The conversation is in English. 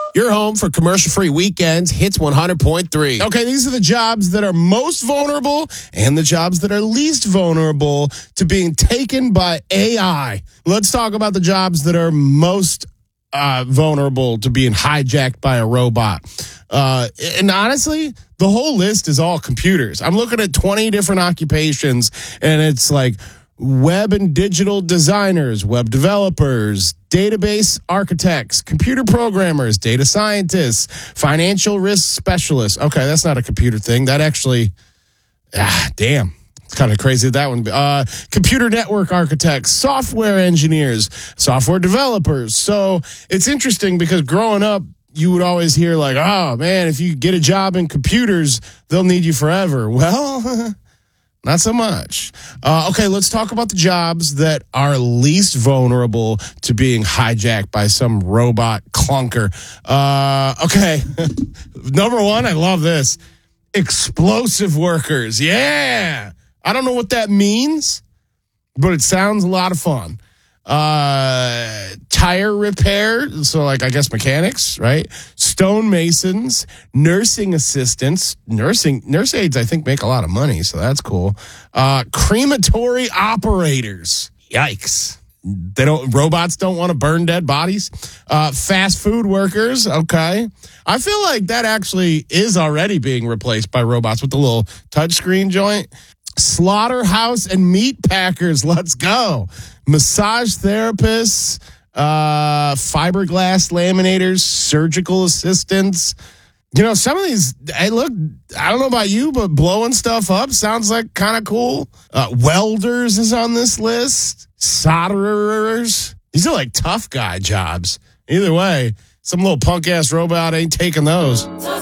Your home for commercial-free weekends, Hits 100.3. Okay, these are the jobs that are most vulnerable and the jobs that are least vulnerable to being taken by AI. Let's talk about the jobs that are most vulnerable to being hijacked by a robot. And honestly, the whole list is all computers. I'm looking at 20 different occupations, and it's like web and digital designers, web developers, database architects, computer programmers, data scientists, financial risk specialists. Okay, that's not a computer thing. That actually, damn. It's kind of crazy that one. Computer network architects, software engineers, software developers. So it's interesting because growing up, you would always hear like, oh, man, if you get a job in computers, they'll need you forever. Well, not so much. Okay, let's talk about the jobs that are least vulnerable to being hijacked by some robot clunker. Okay, number one, I love this. Explosive workers. Yeah. I don't know what that means, but it sounds a lot of fun. Tire repair, so like I guess mechanics, right? Stonemasons, nursing assistants, nurse aides I think make a lot of money, so that's cool. Crematory operators. Yikes. Robots don't want to burn dead bodies. Fast food workers, okay. I feel like that actually is already being replaced by robots with the little touchscreen joint. Slaughterhouse and meat packers, let's go. Massage therapists, fiberglass laminators, surgical assistants. You know, some of these, hey, look, I don't know about you, but blowing stuff up sounds like kind of cool. Welders is on this list. Solderers. These are like tough guy jobs. Either way, some little punk-ass robot ain't taking those.